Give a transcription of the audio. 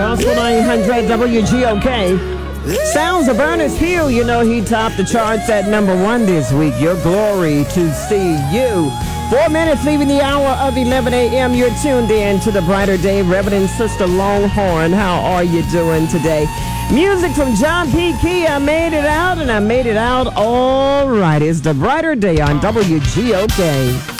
Gospel 900 WGOK. Sounds of Ernest Hill, you know he topped the charts at #1 this week. Your glory to see you. 4 minutes leaving the hour of 11 a.m. You're tuned in to the Brighter Day. Reverend Sister Longhorn, how are you doing today? Music from John P. Key. I made it out, and I made it out all right. It's the Brighter Day on WGOK.